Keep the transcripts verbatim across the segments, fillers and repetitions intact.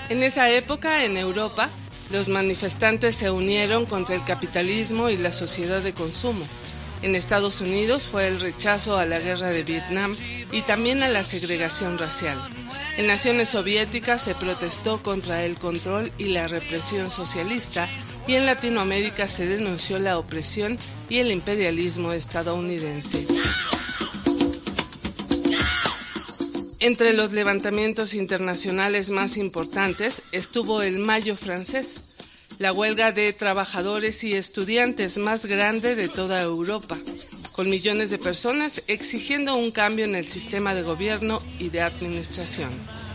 En esa época, en Europa, los manifestantes se unieron contra el capitalismo y la sociedad de consumo. En Estados Unidos fue el rechazo a la guerra de Vietnam y también a la segregación racial. En naciones soviéticas se protestó contra el control y la represión socialista, y en Latinoamérica se denunció la opresión y el imperialismo estadounidense. Entre los levantamientos internacionales más importantes estuvo el Mayo francés, la huelga de trabajadores y estudiantes más grande de toda Europa, con millones de personas exigiendo un cambio en el sistema de gobierno y de administración.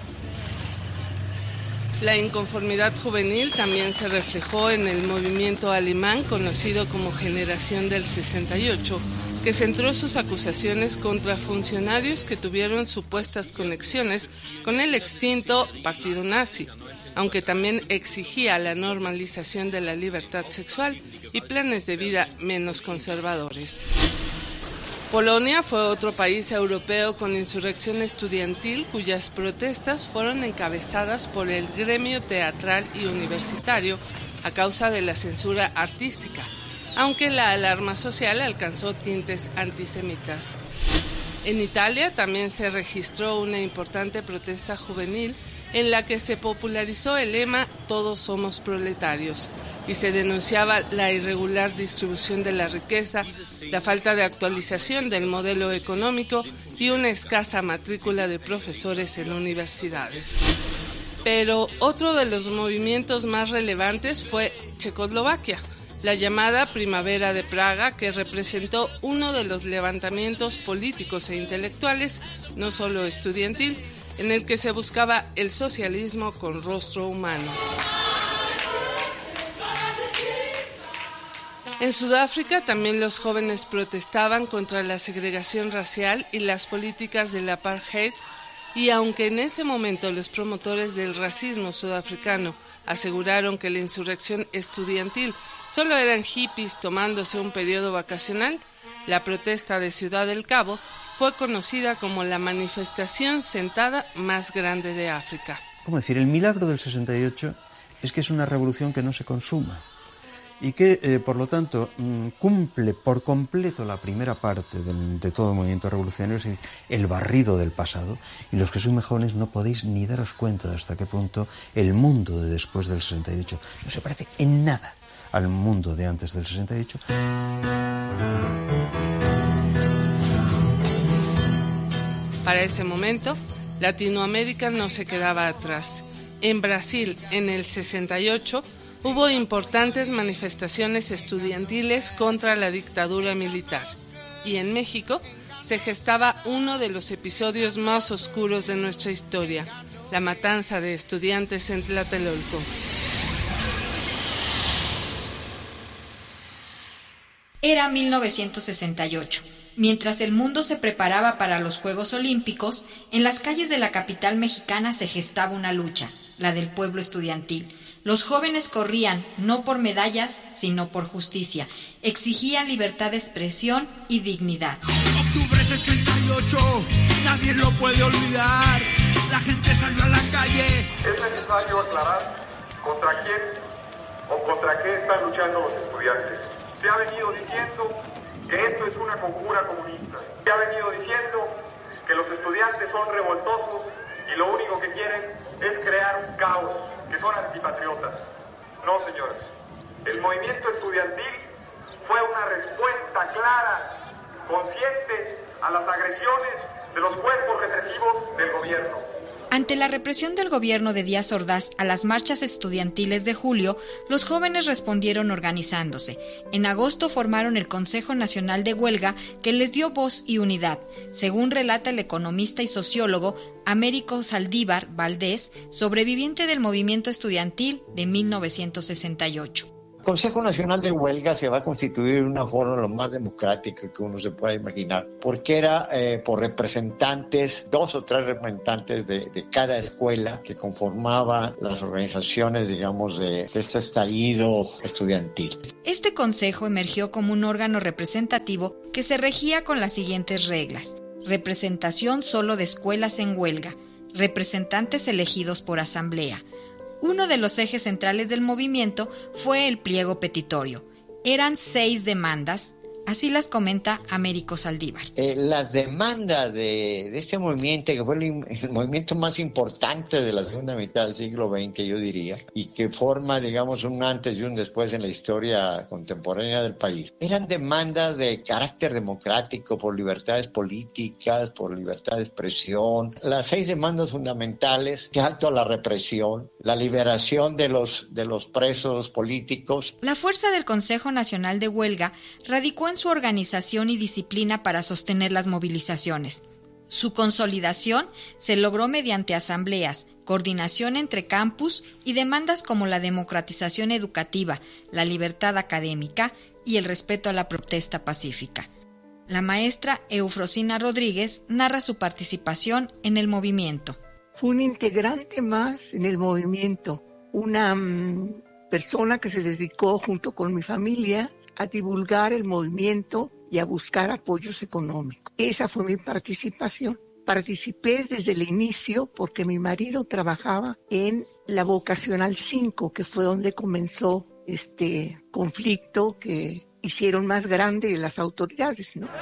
La inconformidad juvenil también se reflejó en el movimiento alemán conocido como Generación del sesenta y ocho, que centró sus acusaciones contra funcionarios que tuvieron supuestas conexiones con el extinto partido nazi, aunque también exigía la normalización de la libertad sexual y planes de vida menos conservadores. Polonia fue otro país europeo con insurrección estudiantil cuyas protestas fueron encabezadas por el gremio teatral y universitario a causa de la censura artística, aunque la alarma social alcanzó tintes antisemitas. En Italia también se registró una importante protesta juvenil en la que se popularizó el lema "Todos somos proletarios" y se denunciaba la irregular distribución de la riqueza, la falta de actualización del modelo económico y una escasa matrícula de profesores en universidades. Pero otro de los movimientos más relevantes fue Checoslovaquia, la llamada Primavera de Praga, que representó uno de los levantamientos políticos e intelectuales, no solo estudiantil, en el que se buscaba el socialismo con rostro humano. En Sudáfrica también los jóvenes protestaban contra la segregación racial y las políticas del apartheid, y aunque en ese momento los promotores del racismo sudafricano aseguraron que la insurrección estudiantil solo eran hippies tomándose un periodo vacacional, la protesta de Ciudad del Cabo fue conocida como la manifestación sentada más grande de África. ¿Cómo decir? El milagro del sesenta y ocho es que es una revolución que no se consuma y que, eh, por lo tanto, mmm, cumple por completo la primera parte del, de todo movimiento revolucionario, es decir, el barrido del pasado, y los que sois más jóvenes no podéis ni daros cuenta de hasta qué punto el mundo de después del sesenta y ocho no se parece en nada al mundo de antes del sesenta y ocho. Para ese momento, Latinoamérica no se quedaba atrás. En Brasil, en el sesenta y ocho, hubo importantes manifestaciones estudiantiles contra la dictadura militar. Y en México se gestaba uno de los episodios más oscuros de nuestra historia, la matanza de estudiantes en Tlatelolco. Era mil novecientos sesenta y ocho. Mientras el mundo se preparaba para los Juegos Olímpicos, en las calles de la capital mexicana se gestaba una lucha, la del pueblo estudiantil. Los jóvenes corrían, no por medallas, sino por justicia. Exigían libertad de expresión y dignidad. Octubre sesenta y ocho, nadie lo puede olvidar. La gente salió a la calle. Es necesario aclarar contra quién o contra qué están luchando los estudiantes. Se ha venido diciendo que esto es una conjura comunista. Se ha venido diciendo que los estudiantes son revoltosos y lo único que quieren es crear un caos, que son antipatriotas. No, señores. El movimiento estudiantil fue una respuesta clara, consciente a las agresiones de los cuerpos represivos del gobierno. Ante la represión del gobierno de Díaz Ordaz a las marchas estudiantiles de julio, los jóvenes respondieron organizándose. En agosto formaron el Consejo Nacional de Huelga, que les dio voz y unidad, según relata el economista y sociólogo Américo Saldívar Valdés, sobreviviente del movimiento estudiantil de mil novecientos sesenta y ocho. El Consejo Nacional de Huelga se va a constituir de una forma lo más democrática que uno se pueda imaginar, porque era eh, por representantes, dos o tres representantes de, de cada escuela que conformaban las organizaciones, digamos, de, de este estallido estudiantil. Este consejo emergió como un órgano representativo que se regía con las siguientes reglas: representación solo de escuelas en huelga, representantes elegidos por asamblea, Uno de los ejes centrales del movimiento fue el pliego petitorio. Eran seis demandas, así las comenta Américo Saldívar. Eh, las demandas de, de este movimiento, que fue el, el movimiento más importante de la segunda mitad del siglo veinte, yo diría, y que forma, digamos, un antes y un después en la historia contemporánea del país, eran demandas de carácter democrático, por libertades políticas, por libertad de expresión. Las seis demandas fundamentales: que alto a la represión, la liberación de los, de los presos políticos. La fuerza del Consejo Nacional de Huelga radicó en su organización y disciplina para sostener las movilizaciones. Su consolidación se logró mediante asambleas, coordinación entre campus y demandas como la democratización educativa, la libertad académica y el respeto a la protesta pacífica. La maestra Eufrosina Rodríguez narra su participación en el movimiento. Fue un integrante más en el movimiento, una um, persona que se dedicó junto con mi familia a divulgar el movimiento y a buscar apoyos económicos. Esa fue mi participación. Participé desde el inicio porque mi marido trabajaba en la Vocacional cinco, que fue donde comenzó este conflicto que hicieron más grande las autoridades, ¿no?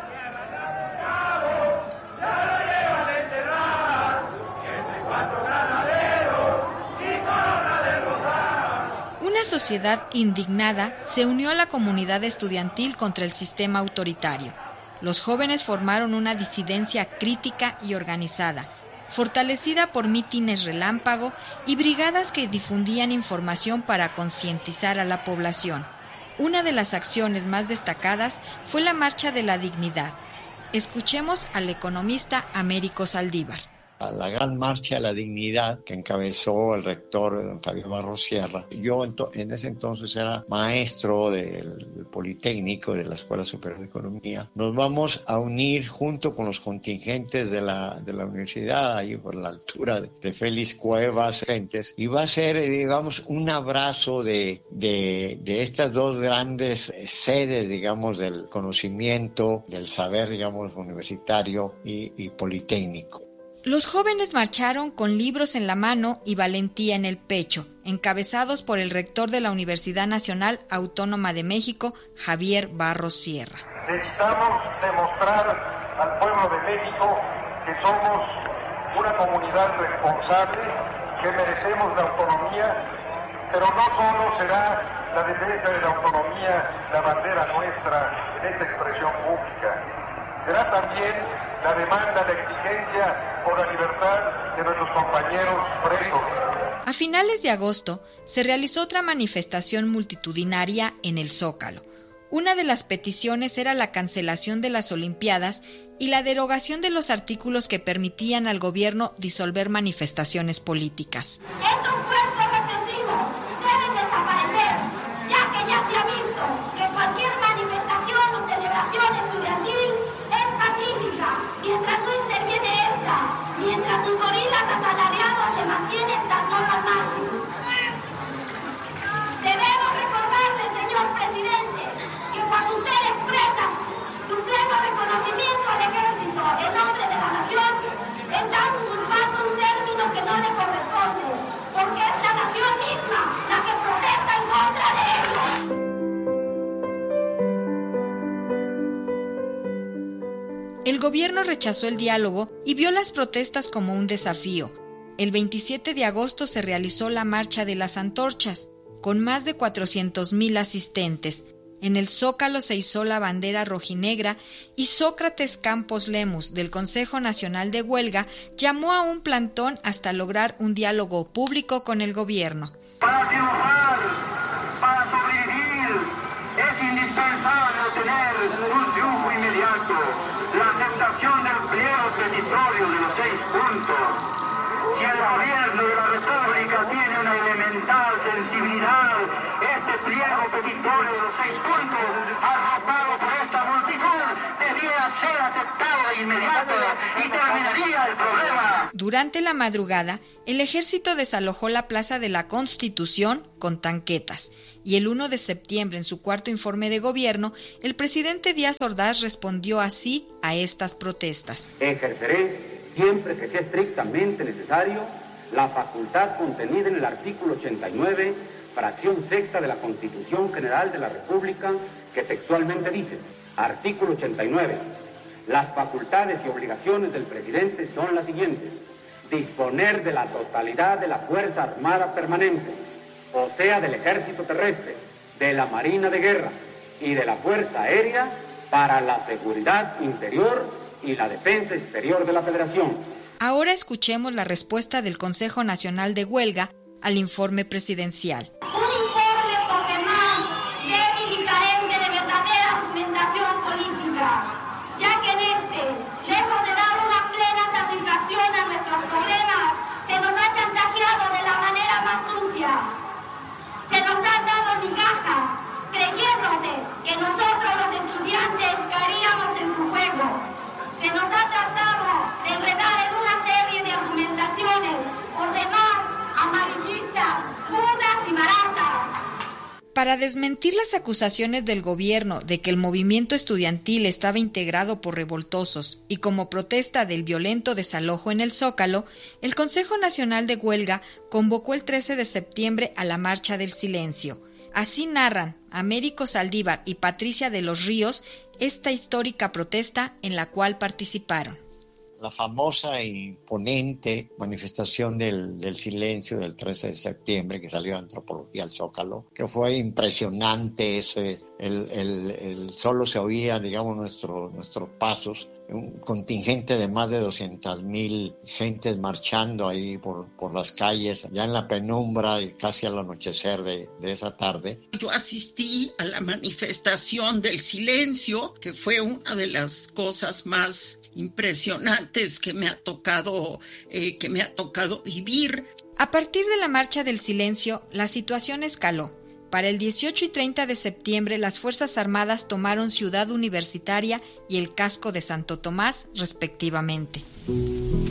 Una sociedad indignada se unió a la comunidad estudiantil contra el sistema autoritario. Los jóvenes formaron una disidencia crítica y organizada, fortalecida por mítines relámpago y brigadas que difundían información para concientizar a la población. Una de las acciones más destacadas fue la Marcha de la Dignidad. Escuchemos al economista Américo Saldívar. A la gran marcha de la dignidad que encabezó el rector don Fabio Barros Sierra. Yo en ese entonces era maestro del Politécnico, de la Escuela Superior de Economía. Nos vamos a unir junto con los contingentes de la, de la universidad, ahí por la altura de, de Félix Cuevas, Gentes, y va a ser, digamos, un abrazo de, de, de estas dos grandes sedes, digamos, del conocimiento, del saber, digamos, universitario y, y politécnico. Los jóvenes marcharon con libros en la mano y valentía en el pecho, encabezados por el rector de la Universidad Nacional Autónoma de México, Javier Barros Sierra. Necesitamos demostrar al pueblo de México que somos una comunidad responsable, que merecemos la autonomía, pero no solo será la defensa de la autonomía la bandera nuestra en esta expresión pública, será también la demanda, la exigencia por la libertad de nuestros compañeros presos. A finales de agosto se realizó otra manifestación multitudinaria en el Zócalo. Una de las peticiones era la cancelación de las Olimpiadas y la derogación de los artículos que permitían al gobierno disolver manifestaciones políticas. Estos cuerpos represivos deben desaparecer, ya que ya se ha visto que cualquier manifestación o celebración estudiantil es pacífica, mientras no interviene esta, mientras sus gorilas asalariados le mantienen tan solo al margen. Debemos recordarle, señor presidente, que cuando usted expresa su pleno reconocimiento al ejército en nombre de la nación, está usurpando un término que no le corresponde, porque es la nación misma la que protesta en contra de ellos. El gobierno rechazó el diálogo y vio las protestas como un desafío. El veintisiete de agosto se realizó la Marcha de las Antorchas, con más de cuatrocientos mil asistentes. En el Zócalo se izó la bandera rojinegra y Sócrates Campos Lemus, del Consejo Nacional de Huelga, llamó a un plantón hasta lograr un diálogo público con el gobierno. Para triunfar, para sobrevivir, es indispensable tener un triunfo inmediato, la aceptación del pliego petitorio de los seis puntos. Si el gobierno de la República tiene una elemental sensibilidad, este pliego petitorio de los seis puntos, arropado por esta multitud, debía ser aceptado de inmediato y terminaría el problema. Durante la madrugada, el ejército desalojó la Plaza de la Constitución con tanquetas, y el primero de septiembre, en su cuarto informe de gobierno, el presidente Díaz Ordaz respondió así a estas protestas. Ejerceré, siempre que sea estrictamente necesario, la facultad contenida en el artículo ochenta y nueve, fracción sexta de la Constitución General de la República, que textualmente dice, artículo ochenta y nueve, las facultades y obligaciones del presidente son las siguientes: disponer de la totalidad de la Fuerza Armada Permanente, o sea, del Ejército Terrestre, de la Marina de Guerra y de la Fuerza Aérea para la seguridad interior y la defensa exterior de la Federación. Ahora escuchemos la respuesta del Consejo Nacional de Huelga al informe presidencial. Un informe por demás débil y carente de verdadera argumentación política, ya que en este, lejos de dar una plena satisfacción a nuestros problemas, se nos ha chantajeado de la manera más sucia. Se nos han dado migajas, creyéndose que nosotros los estudiantes caeríamos en su juego. Se nos ha tratado de enredar en una serie de argumentaciones, por demás amarillistas, mudas y baratas. Para desmentir las acusaciones del gobierno de que el movimiento estudiantil estaba integrado por revoltosos y como protesta del violento desalojo en el Zócalo, el Consejo Nacional de Huelga convocó el trece de septiembre a la Marcha del Silencio. Así narran Américo Saldívar y Patricia de los Ríos esta histórica protesta en la cual participaron. La famosa e imponente manifestación del, del silencio del trece de septiembre, que salió de Antropología al Zócalo, que fue impresionante. Ese, el, el, el, solo se oía, digamos, nuestro, nuestros pasos, un contingente de más de doscientas mil gentes marchando ahí por, por las calles, ya en la penumbra y casi al anochecer de, de esa tarde. Yo asistí a la manifestación del silencio, que fue una de las cosas más impresionantes que me ha tocado eh, que me ha tocado vivir. A partir de la Marcha del Silencio, la situación escaló. Para el dieciocho y treinta de septiembre, las Fuerzas Armadas tomaron Ciudad Universitaria y el Casco de Santo Tomás, respectivamente.